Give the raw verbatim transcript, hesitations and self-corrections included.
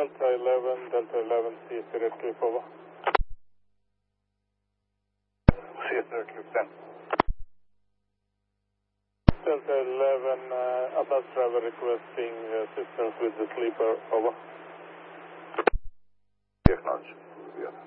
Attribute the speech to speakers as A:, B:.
A: Delta eleven, Delta eleven, C S zero three, over.
B: C S zero three, ten.
A: Delta eleven, uh, Abbas driver requesting uh, assistance with the sleeper, over.
B: Acknowledge.